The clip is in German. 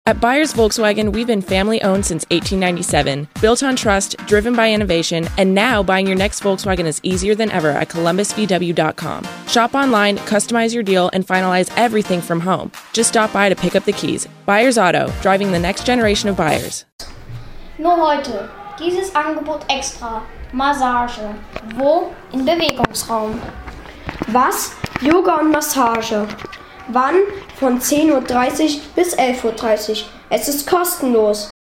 At Byers Volkswagen, we've been family-owned since 1897, built on trust, driven by innovation, and now buying your next Volkswagen is easier than ever at columbusvw.com. Shop online, customize your deal, and finalize everything from home. Just stop by to pick up the keys. Byers Auto, driving the next generation of buyers. Nur heute dieses Angebot extra. Massage. Wo? Im Bewegungsraum. Was? Yoga und Massage. Wann? Von 10:30 Uhr bis 11:30 Uhr. Es ist kostenlos.